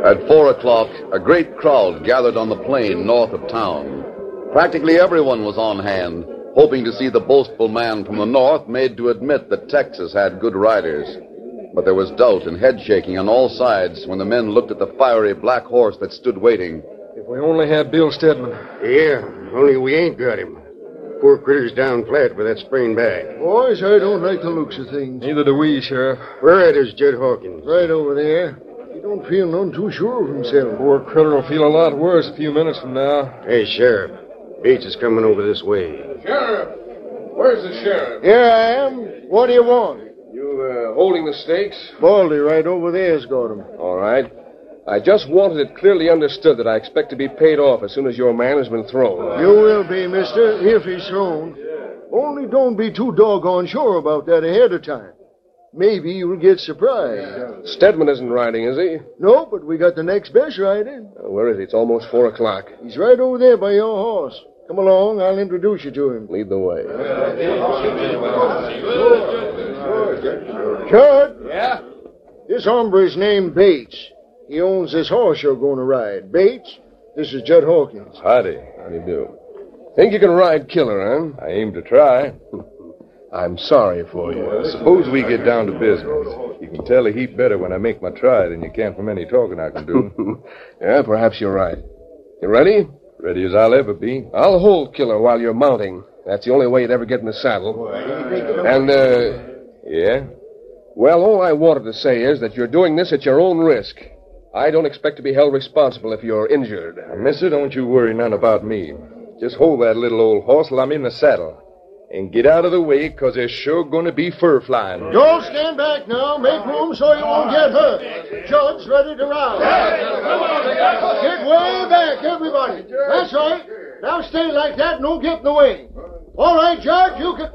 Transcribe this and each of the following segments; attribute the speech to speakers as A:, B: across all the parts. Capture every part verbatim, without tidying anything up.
A: At four o'clock, a great crowd gathered on the plain north of town. Practically everyone was on hand, hoping to see the boastful man from the north made to admit that Texas had good riders. But there was doubt and head-shaking on all sides when the men looked at the fiery black horse that stood waiting.
B: If we only had Bill Stedman.
C: Yeah, only we ain't got him. Poor critter's down flat with that sprained back.
D: Boys, I don't like the looks of things.
B: Neither do we, Sheriff.
C: Where at is Jed Hawkins?
D: Right over there. He don't feel none too sure of himself.
B: Poor critter will feel a lot worse a few minutes from now.
C: Hey, Sheriff. Bates is coming over this way.
E: Sheriff! Where's the sheriff?
D: Here I am. What do you want?
E: You, uh, holding the stakes?
D: Baldy right over there's got him.
E: All right. I just wanted it clearly understood that I expect to be paid off as soon as your man has been thrown.
D: You will be, mister, if he's thrown. Only don't be too doggone sure about that ahead of time. Maybe you'll get surprised.
E: Stedman isn't riding, is he?
D: No, but we got the next best riding.
E: Uh, where is he? It's almost four o'clock.
D: He's right over there by your horse. Come along, I'll introduce you to him.
E: Lead the way.
D: Judd.
E: Yeah?
D: This hombre's named Bates. He owns this horse you're going to ride. Bates, this is Jed Hawkins.
F: Howdy.
E: How do you do? Think you can ride Killer, huh?
F: I aim to try.
E: I'm sorry for you.
F: Well, suppose we get down to business. You can tell a heap better when I make my try than you can from any talking I can do.
E: Yeah, perhaps you're right. You ready?
F: Ready as I'll ever be.
E: I'll hold Killer while you're mounting. That's the only way you'd ever get in the saddle. And, uh...
F: Yeah?
E: Well, all I wanted to say is that you're doing this at your own risk. I don't expect to be held responsible if you're injured.
F: Now, mister, don't you worry none about me. Just hold that little old horse while I'm in the saddle. And get out of the way, because there's sure going to be fur flying.
D: Don't stand back now. Make room so you won't get hurt. Jud's ready to ride. Get way back, everybody. That's right. Now stay like that and don't get in the way. All right, Judge, you can...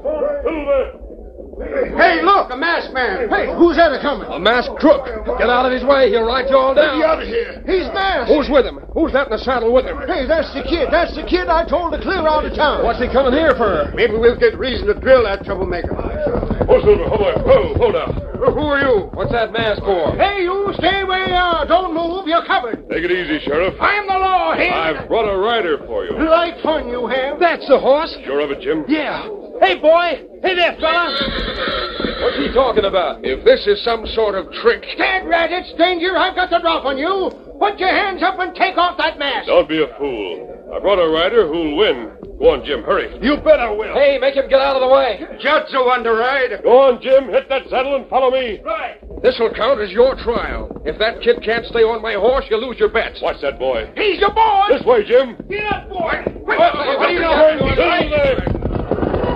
C: Hey, look, a masked man.
D: Hey, who's that a-coming?
E: A masked crook. Get out of his way. He'll ride you all down.
C: Get out of here.
D: He's masked.
E: Who's with him? Who's that in the saddle with him?
D: Hey, that's the kid. That's the kid I told to clear out of town.
E: What's he coming here for?
C: Maybe we'll get reason to drill that troublemaker.
F: Oh, Silver, hold on. Oh, hold on.
C: Who are you?
E: What's that mask for?
D: Hey, you stay where you are. Don't move. You're covered.
F: Take it easy, Sheriff.
D: I'm the law here.
F: I've brought a rider for you.
D: Like fun you have.
E: That's the horse.
F: Sure of it, Jim?
E: Yeah. Hey, boy. Hey there, fella. What's he talking about? If this is some sort of trick...
D: Stand right, it's danger. I've got the drop on you. Put your hands up and take off that mask.
F: Don't be a fool. I brought a rider who'll win. Go on, Jim, hurry.
C: You bet I will.
E: Hey, make him get out of the way.
C: Jud's the one to ride.
F: Go on, Jim. Hit that saddle and follow me.
C: Right.
E: This'll count as your trial. If that kid can't stay on my horse, you lose your bets.
F: Watch that boy.
D: He's your boy.
F: This way, Jim.
D: Get up, boy.
E: Well,